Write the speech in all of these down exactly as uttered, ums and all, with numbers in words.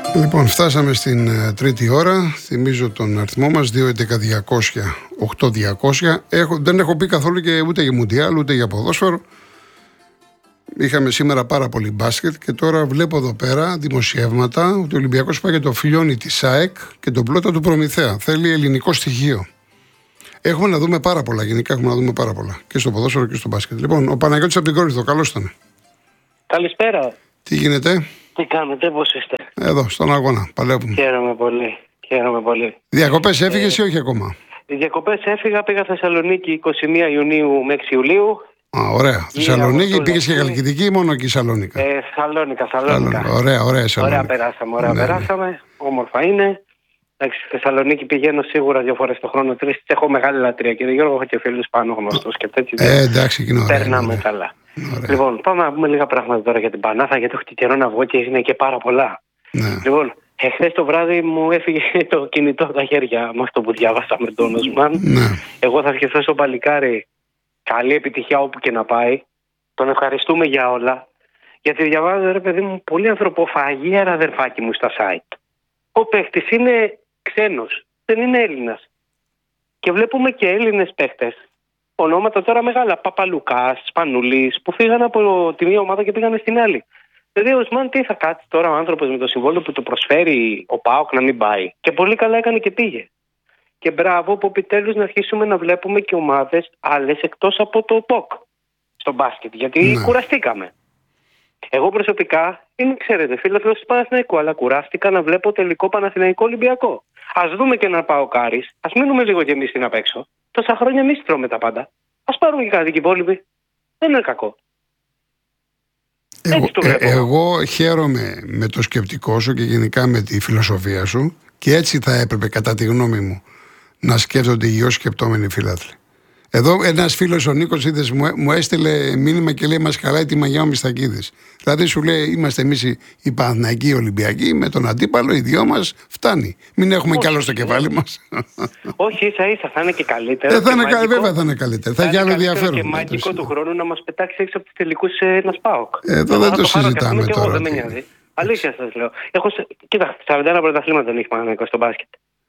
Λοιπόν, φτάσαμε στην uh, τρίτη ώρα. Θυμίζω τον αριθμό μας δύο έντεκα διακόσια οκτώ διακόσια. Έχω, δεν έχω πει καθόλου και ούτε για Μουντιάλ ούτε για ποδόσφαιρο. Είχαμε σήμερα πάρα πολύ μπάσκετ και τώρα βλέπω εδώ πέρα δημοσιεύματα ότι ο Ολυμπιακός πάει για το φιλιόνι της ΑΕΚ και τον πλώτα του Προμηθέα. Θέλει ελληνικό στοιχείο. Έχουμε να δούμε πάρα πολλά. Γενικά έχουμε να δούμε πάρα πολλά. Και στο ποδόσφαιρο και στο μπάσκετ. Λοιπόν, ο Παναγιώτης από την Κόρινθο, καλώς ήταν. Καλησπέρα. Τι γίνεται? Τι κάνετε, πώς είστε? Εδώ, στον αγώνα. Παλεύουμε. Χαίρομαι πολύ. Χαίρομαι πολύ. Διακοπές έφυγες ε, ή όχι ακόμα? Οι διακοπές έφυγα, πήγα Θεσσαλονίκη είκοσι μία Ιουνίου με έξι Ιουλίου. Α, ωραία. Θεσσαλονίκη, πήγες και Χαλκιδική ή μόνο εκεί Σαλόνικα? Ε, Σαλόνικα, Σαλόνικα. Ωραία, ωραία, Σαλόνικα. Ωραία περάσαμε, ωραία ναι, περάσαμε. Ναι. Όμορφα είναι. Εντάξει, στη Θεσσαλονίκη πηγαίνω σίγουρα δύο φορές το χρόνο. Τρεις, έχω μεγάλη λατρεία. Κύριε Γιώργο, έχω και φίλους πάνω γνωστούς και τέτοιοι. Ε, εντάξει, είναι ωραία. Περνάμε ναι. καλά. Ωραία. Λοιπόν, πάμε να πούμε λίγα πράγματα τώρα για την Πανάθα, γιατί έχω και καιρό να βγω και είναι και πάρα πολλά. Ναι. Λοιπόν, εχθές το βράδυ μου έφυγε το κινητό από τα χέρια με αυτό που διάβασα με τον Οσμάν. Ναι. Εγώ θα ευχηθώ στο παλικάρι καλή επιτυχία όπου και να πάει. Τον ευχαριστούμε για όλα. Γιατί διαβάζω, ρε παιδί μου, πολύ ανθρωποφαγία, ρε αδερφάκι μου, στα site. Ο παίχτης είναι ξένος, δεν είναι Έλληνας. Και βλέπουμε και Έλληνες παίχτες. Ονόματα τώρα μεγάλα. Παπαλουκάς, Σπανούλης, που φύγαν από τη μία ομάδα και πήγαν στην άλλη. Δηλαδή, ο Οσμάν τι θα κάτσει τώρα ο άνθρωπος με το συμβόλαιο που του προσφέρει ο ΠΑΟΚ να μην πάει? Και πολύ καλά έκανε και πήγε. Και μπράβο που επιτέλους να αρχίσουμε να βλέπουμε και ομάδες άλλες εκτός από το ΠΟΚ στο μπάσκετ. Γιατί ναι. κουραστήκαμε. Εγώ προσωπικά είμαι, ξέρετε, φίλος του Παναθηναϊκού, αλλά κουράστηκα να βλέπω τελικό Παναθηναϊκό Ολυμπιακό. Ας δούμε και να πάω Κάρις, ας μείνουμε λίγο κι εμείς στην απ' έξω. Τόσα χρόνια εμείς τρώμε τα πάντα. Ας πάρουν και κάτι και οι υπόλοιποι. Δεν είναι κακό. Εγώ, ε, εγώ χαίρομαι με το σκεπτικό σου και γενικά με τη φιλοσοφία σου και έτσι θα έπρεπε κατά τη γνώμη μου να σκέφτονται οι υγιώς σκεπτόμενοι φίλαθλοι. Εδώ ένας φίλος ο Νίκος είδες, μου, μου έστειλε μήνυμα και λέει μας χαλάει τη μαγιά ο Μιστακίδης. Δηλαδή σου λέει είμαστε εμείς οι, οι Παναθηναϊκοί Ολυμπιακοί με τον αντίπαλο, οι δυο μας φτάνει. Μην έχουμε κι άλλο στο κεφάλι μας. Όχι, ίσα ίσα θα είναι και καλύτερα. Ε, θα είναι, μαγικό, βέβαια θα είναι καλύτερα. Θα, θα έχει άλλο ενδιαφέρον. Και μαγικό του χρόνου να μας πετάξει έξω από τους τελικούς ένας ΠΑΟΚ. Εδώ δεν το συζητάμε τώρα. Εγώ, δεν με νοιάζει. Αλήθεια σας λέω. Έχω, κοίτα, σαράντα ένα πρωταθλήματα δεν έχει Παναθηναϊκός στο μπάσκετ.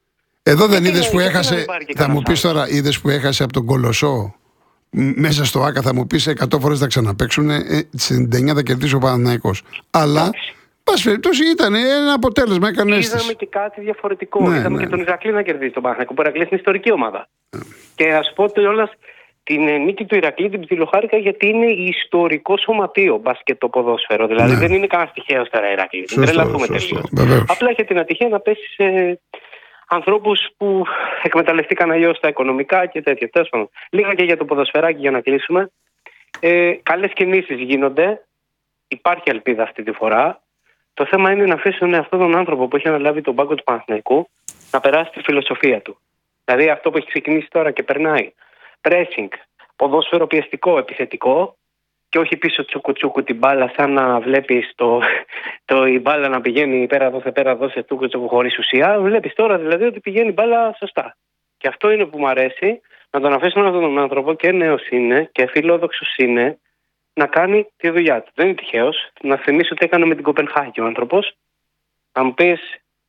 Εδώ δεν είδες που έχασε, θα μου πεις τώρα, είδες που έχασε από τον Κολοσσό μέσα στο ΆΚΑ, θα μου πεις εκατό φορές θα ξαναπαίξουν, στις ενενήντα εννιά θα κερδίσει ο Παναθηναϊκός. Αλλά, πας περιπτώσει, ήταν ένα αποτέλεσμα, έκανε αίσθηση. Είδαμε και κάτι διαφορετικό. Ναι, Είδαμε ναι, και τον Ηρακλή να κερδίσει τον Παναθηναϊκό, που Ηρακλή είναι ιστορική ομάδα. Ναι. Και ας πω κιόλας, την νίκη του Ηρακλή την ψιλοχάρηκα γιατί είναι ιστορικό σωματείο μπάσκετ ποδόσφαιρο. Δηλαδή ναι. δεν είναι κανένα τυχαίο τώρα Ηρακλή. Δεν τρελαθούμε τελείως. Απλά είχε την ατυχία να πέσει σε ανθρώπους που εκμεταλλευτήκαν αλλιώς τα οικονομικά και τέτοια. Τέλος πάντων. Λίγα και για το ποδοσφαιράκι για να κλείσουμε. Ε, καλές κινήσεις γίνονται. Υπάρχει ελπίδα αυτή τη φορά. Το θέμα είναι να αφήσουν αυτόν τον άνθρωπο που έχει αναλάβει τον πάγκο του Παναθηναϊκού να περάσει τη φιλοσοφία του. Δηλαδή αυτό που έχει ξεκινήσει τώρα και περνάει. Pressing, ποδόσφαιρο πιεστικό, επιθετικό. Και όχι πίσω τσούκου τσούκου την μπάλα, σαν να βλέπεις το, το, η μπάλα να πηγαίνει πέρα δώσε, πέρα δώσε, τσούκου τσούκου χωρίς ουσία. Βλέπεις τώρα δηλαδή ότι πηγαίνει η μπάλα σωστά. Και αυτό είναι που μου αρέσει, να τον αφήσουμε αυτόν τον άνθρωπο, και νέος είναι και φιλόδοξος είναι, να κάνει τη δουλειά του. Δεν είναι τυχαίος. Να θυμίσω ότι έκανε με την Κοπενχάγη ο άνθρωπος. Να μου πεις,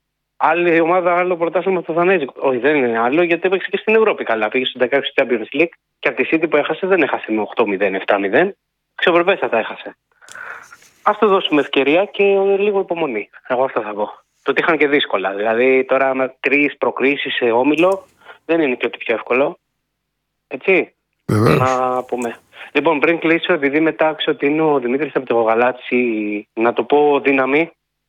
άλλη ομάδα, άλλο πρωτάθλημα στο Δανέζικο. Όχι, δεν είναι άλλο, γιατί έπαιξε και στην Ευρώπη καλά. Πήγε στο δεκαέξι Champions League και από τη City που έχασε δεν έχασε με οκτώ μηδέν, επτά μηδέν. Ξευρωπές θα έχασε. Ας του δώσουμε ευκαιρία και λίγο υπομονή. Εγώ αυτό θα πω. Το ότι είχαν και δύσκολα. Δηλαδή τώρα με τρεις προκρίσεις σε όμιλο δεν είναι και ό,τι πιο εύκολο. Έτσι. Βεβαίως. Να πούμε. Λοιπόν, πριν κλείσω, επειδή μετά άκουσα ότι είναι ο Δημήτρης από το Γαλάτσι, να το πω δύναμη.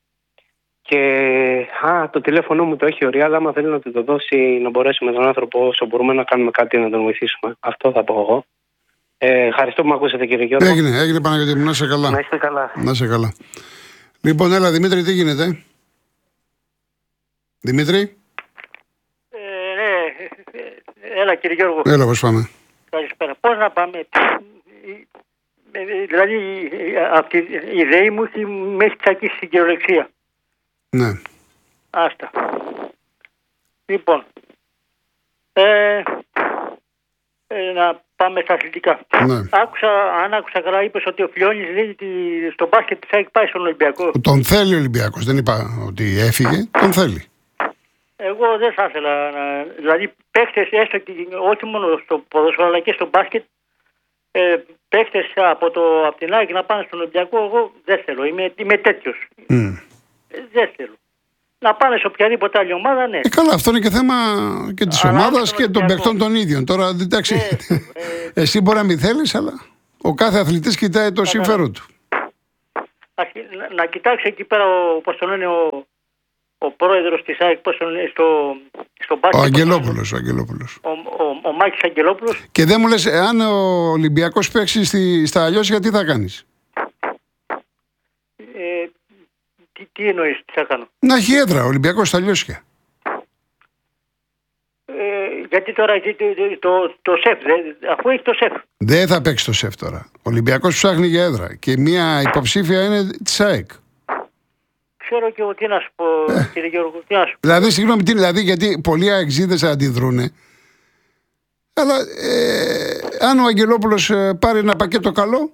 Και α, το τηλέφωνο μου το έχει ο Ριάλ. Άμα θέλει να του το δώσει, να μπορέσουμε τον άνθρωπο όσο μπορούμε να κάνουμε κάτι να τον βοηθήσουμε. Αυτό θα πω εγώ. Ε, ευχαριστώ που με ακούσατε, κύριε Γιώργο. Έγινε, έγινε Παναγιώτη μου, να είσαι καλά. Να είστε καλά. Να είσαι καλά. Λοιπόν, έλα Δημήτρη, τι γίνεται? Δημήτρη. Ε, ναι, έλα κύριε Γιώργο. Έλα, πώς πάμε? Καλησπέρα. Πώς να πάμε? Δηλαδή, αυτή η ιδέα μου με έχει τσακίσει στην κυριολεξία. Ναι. Άστα. Λοιπόν, ε, ε, να πάμε στα αθλητικά. Ναι. Άκουσα, αν άκουσα καλά, είπες ότι ο Φιλιώνης λέει ότι στο μπάσκετ της ΑΕΚ πάει στον Ολυμπιακό. Τον θέλει ο Ολυμπιακός. Δεν είπα ότι έφυγε. Τον θέλει. Εγώ δεν θα ήθελα να. Δηλαδή, παίχτες, έστω και όχι μόνο στο ποδόσφαιρο αλλά και στο μπάσκετ, ε, παίχτες από, το, από την ΑΕΚ να πάνε στον Ολυμπιακό, εγώ δεν θέλω. Είμαι, είμαι τέτοιος. Mm. Ε, δεν θέλω. Να πάνε σε οποιαδήποτε άλλη ομάδα, ναι. Ε, καλά, αυτό είναι και θέμα και της ομάδας και των παιχτών των ίδιων. Τώρα, εντάξει, ε, ε, εσύ μπορεί να μην θέλεις, αλλά ο κάθε αθλητής κοιτάει το συμφέρον του. Ας, να, να κοιτάξει εκεί πέρα, ο, πώς το λένε, ο, ο πρόεδρος της ΑΕΚ, πώς το λένε, στο, στο μπάσκετ. Ο Αγγελόπουλος, ο Αγγελόπουλος. Ο, ο, ο Μάκης Αγγελόπουλος. Και δεν μου λες, αν ο Ολυμπιακός παίξει στη, στα Αλλιώσια, τι θα κάνεις? Ε, τι, τι εννοείς, τι θα κάνω? Να έχει έδρα ο Ολυμπιακός στα Αλλιώσια. Ε, γιατί τώρα το, το, το σεφ, δε, αφού έχει το σεφ. Δεν θα παίξει το σεφ τώρα. Ο Ολυμπιακός ψάχνει για έδρα. Και μια υποψήφια είναι της ΑΕΚ. Ξέρω και εγώ τι να σου πω, ε. κύριε Γιώργο, τι να σου πω. Δηλαδή, συγγνώμη, τι, δηλαδή, γιατί πολλοί αεξίδες αντιδρούνε. Αλλά ε, αν ο Αγγελόπουλος ε, πάρει ένα πακέτο καλό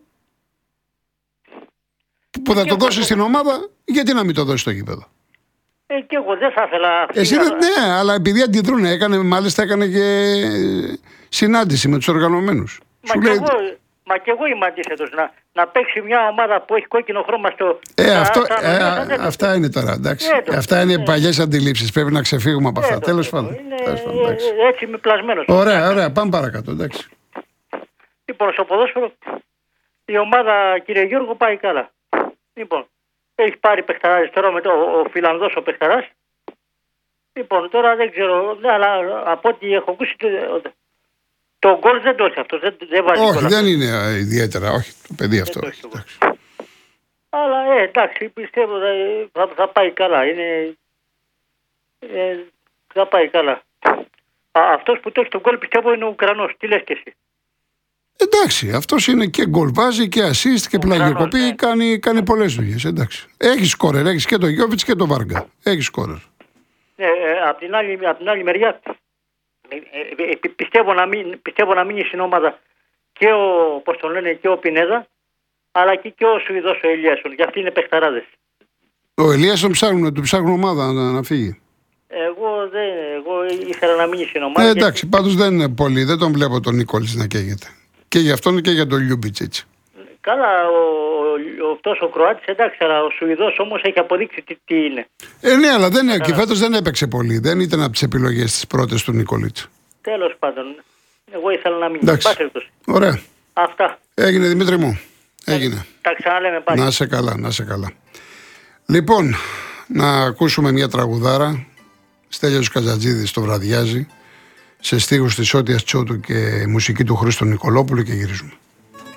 που θα το δώσει στην ομάδα, γιατί να μην το δώσει στο γήπεδο? Ε, και εγώ δεν θα ήθελα. Εσύ δεν, ναι, αλλά επειδή αντιδρούνε, έκανε, μάλιστα έκανε και συνάντηση με τους οργανωμένους. Μα, και, λέει... εγώ, μα και εγώ είμαι αντίθετος να, να παίξει μια ομάδα που έχει κόκκινο χρώμα στο. Ε, αυτό, στα, ε, στα, α, αυτά είναι τώρα, εντάξει. Ε, αυτά είναι ε, παλιές αντιλήψεις. Πρέπει να ξεφύγουμε από αυτά. Ε, Τέλος πάντων. Είναι, ε, έτσι είμαι πλασμένος. Ωραία, ωραία. Πάμε παρακάτω, εντάξει. Λοιπόν, στο ποδόσφαιρο η ομάδα, κύριε Γιώργο, πάει καλά. Λοιπόν, έχει πάρει παιχταράδες τώρα με το ο Φιλανδός ο παιχταράς. Λοιπόν, τώρα δεν ξέρω, αλλά από ό,τι έχω ακούσει, το, το γκολ δεν το έχει αυτό. Δεν, δεν βάζει όχι, γκολ δεν αυτό. είναι ιδιαίτερα, όχι, το παιδί αυτό. Το αλλά ε, εντάξει, πιστεύω θα, θα, θα πάει καλά. Είναι, ε, θα πάει καλά. Α, αυτός που το έχει τον γκολ πιστεύω είναι ο Ουκρανός. Τι λες και εσύ? Εντάξει, αυτός είναι και γκολ βάζει και assist και πλαγιοκοπή, ναι. κάνει, κάνει πολλές δουλειές, εντάξει. Έχει σκόρερ, έχει και τον Γιώβιτς και τον Βάργα. Έχει σκόρερ. Ε, ε, απ' την άλλη, απ' την άλλη μεριά ε, ε, ε, πιστεύω, να μην, πιστεύω να μείνει στην ομάδα και ο, πώς τον λένε, και ο Πινέδα, αλλά και, και ο Σουηδός ο Ελίασον. Για αυτοί είναι παιχταράδες. Ο Ελίασον ψάχνουν, του ψάχνουν ομάδα να, να φύγει. Εγώ, δεν, εγώ ήθελα να μείνει στην ομάδα. Ε, εντάξει, γιατί... πάντως δεν είναι πολύ. Δεν τον βλέπω τον Νικόλης να καίγεται. Και για αυτόν και για τον Λιούμπιτς έτσι. Καλά, ο, ο, αυτός ο Κροάτης εντάξει, αλλά ο Σουηδός όμως έχει αποδείξει τι, τι είναι. Ε, ναι, αλλά δεν, και φέτος δεν έπαιξε πολύ. Δεν ήταν από τις επιλογές τις πρώτες του Νικολίτς. Τέλος πάντων, εγώ ήθελα να μείνει. Εντάξει, ωραία. Αυτά. Έγινε, Δημήτρη μου. Έγινε. Τα ξαναλέμε πάλι. Να σε καλά, να σε καλά. Λοιπόν, να ακούσουμε μια τραγουδάρα. Στέλιος Καζατζίδης το βραδιάζει. Σε στίχους της Ότιας Τσότου και μουσική του Χρήστο Νικολόπουλου και γυρίζουμε.